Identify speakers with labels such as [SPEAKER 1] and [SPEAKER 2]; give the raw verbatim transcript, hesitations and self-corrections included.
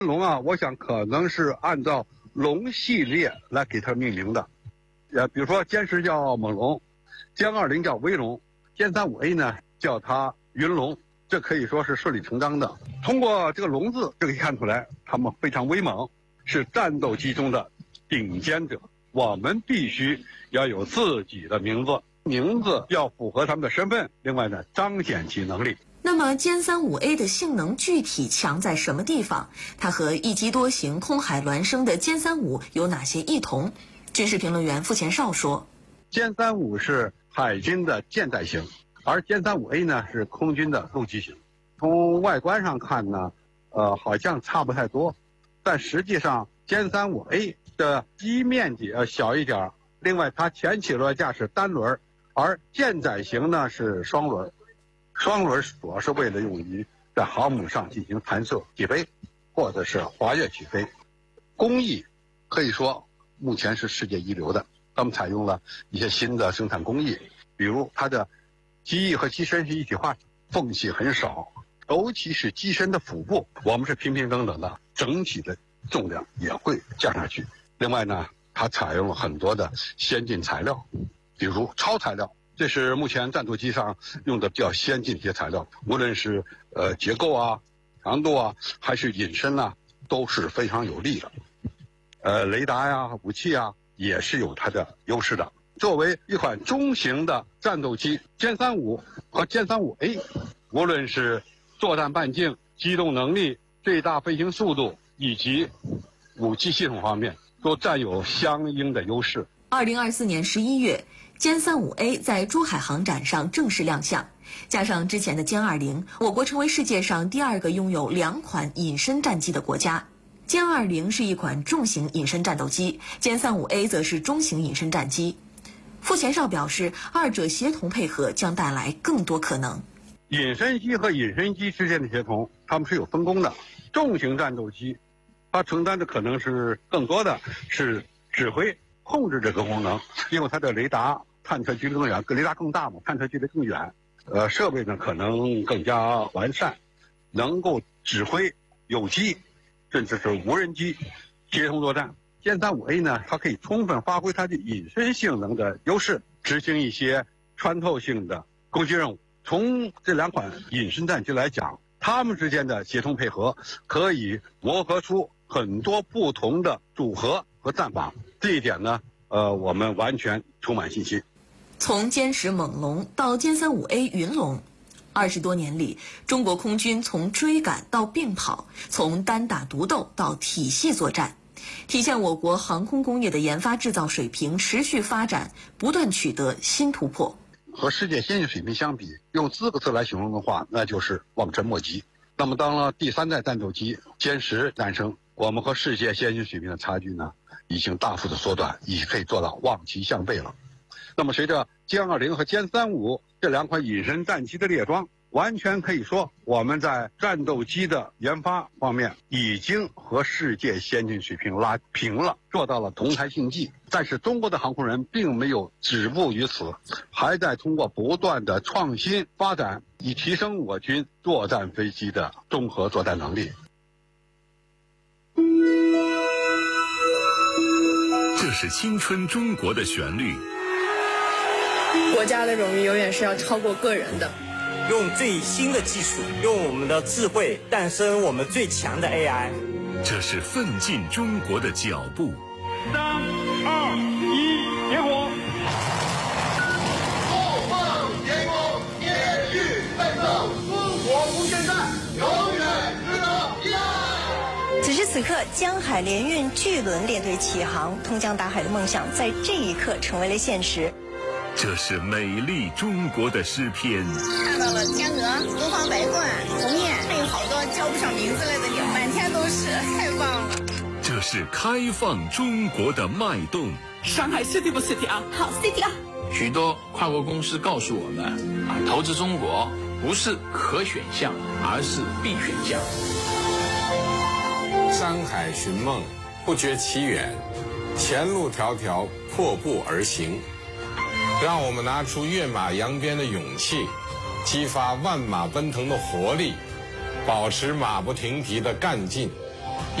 [SPEAKER 1] 龙啊，我想可能是按照龙系列来给它命名的，呃，比如说歼十叫猛龙，歼二零叫威龙，歼三五 A 呢叫它云龙，这可以说是顺理成章的。通过这个龙字就可以看出来，他们非常威猛，是战斗机中的顶尖者。我们必须要有自己的名字，名字要符合他们的身份，另外呢，彰显其能力。
[SPEAKER 2] 那么歼三五 A 的性能具体强在什么地方？它和一机多型空海孪生的歼三五有哪些异同？军事评论员傅前绍说，
[SPEAKER 1] 歼三五是海军的舰载型，而歼三五 A 呢是空军的陆基型。从外观上看呢，呃，好像差不太多，但实际上歼三五 A 的机面积要小一点，另外它前起落架是单轮，而舰载型呢是双轮。双轮主要是为了用于在航母上进行弹射起飞，或者是滑跃起飞。工艺可以说目前是世界一流的，他们采用了一些新的生产工艺，比如它的机翼和机身是一体化，缝隙很少，尤其是机身的腹部，我们是平平整整的，整体的重量也会降下去。另外呢，它采用了很多的先进材料，比如超材料。这是目前战斗机上用的比较先进的一些材料，无论是呃结构啊、强度啊，还是隐身啊，都是非常有利的。呃，雷达呀、武器啊，也是有它的优势的。作为一款中型的战斗机，歼三五和歼三五 A， 无论是作战半径、机动能力、最大飞行速度以及武器系统方面，都占有相应的优势。
[SPEAKER 2] 二零二四年十一月，歼三五 A 在珠海航展上正式亮相，加上之前的歼二零，我国成为世界上第二个拥有两款隐身战机的国家。歼二零是一款重型隐身战斗机，歼三五 A 则是中型隐身战机。傅前绍表示，二者协同配合将带来更多可能。
[SPEAKER 1] 隐身机和隐身机之间的协同，它们是有分工的。重型战斗机，它承担的可能是更多的是指挥、控制这个功能，因为它的雷达探测距离更远，雷达更大嘛，探测距离更远，呃，设备呢可能更加完善，能够指挥有机甚至是无人机协同作战。歼三五 A 呢，它可以充分发挥它的隐身性能的优势，执行一些穿透性的攻击任务。从这两款隐身战机来讲，它们之间的协同配合可以磨合出很多不同的组合和战法。这一点呢，呃，我们完全充满信心。
[SPEAKER 2] 从歼十猛龙到歼三五 A 云龙，二十多年里，中国空军从追赶到并跑，从单打独斗到体系作战，体现我国航空工业的研发制造水平持续发展，不断取得新突破。
[SPEAKER 1] 和世界先进水平相比，用四个字来形容的话，那就是望尘莫及。那么当了第三代战斗机歼十诞生，我们和世界先进水平的差距呢，已经大幅的缩短，已经可以做到望其项背了。那么随着歼二零和歼三五这两款隐身战机的列装，完全可以说我们在战斗机的研发方面已经和世界先进水平拉平了，做到了同台竞技。但是中国的航空人并没有止步于此，还在通过不断的创新发展，以提升我军作战飞机的综合作战能力。
[SPEAKER 3] 这是青春中国的旋律。
[SPEAKER 4] 国家的荣誉永远是要超过个人的。
[SPEAKER 5] 用最新的技术，用我们的智慧诞生我们最强的 A I。
[SPEAKER 3] 这是奋进中国的脚步。
[SPEAKER 6] 三二一，点火！
[SPEAKER 7] 后方天空，烈日奔腾，中国无限战，永远值得依赖。
[SPEAKER 8] 此时此刻，江海联运巨轮列队起航，通江达海的梦想在这一刻成为了现实。
[SPEAKER 3] 这是美丽中国的诗篇。
[SPEAKER 9] 看到了天鹅、东方白鹳、鸿雁，还有好多叫不上名字来的鸟，满天都是，太棒了。
[SPEAKER 3] 这是开放中国的脉动。
[SPEAKER 10] 上海 City 不 City 啊？
[SPEAKER 8] 好 City 啊！
[SPEAKER 11] 许多跨国公司告诉我们啊，投资中国不是可选项，而是必选项。
[SPEAKER 12] 山海寻梦，不觉其远，前路迢迢，破步而行。让我们拿出跃马扬鞭的勇气，激发万马奔腾的活力，保持马不停蹄的干劲。